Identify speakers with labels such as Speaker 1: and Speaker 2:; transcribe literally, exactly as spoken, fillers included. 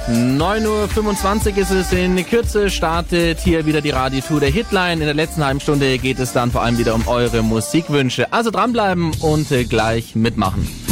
Speaker 1: neun Uhr fünfundzwanzig ist es, in Kürze startet hier wieder die Radio-Tour der Hitline. In der letzten halben Stunde geht es dann vor allem wieder um eure Musikwünsche. Also dranbleiben und gleich mitmachen.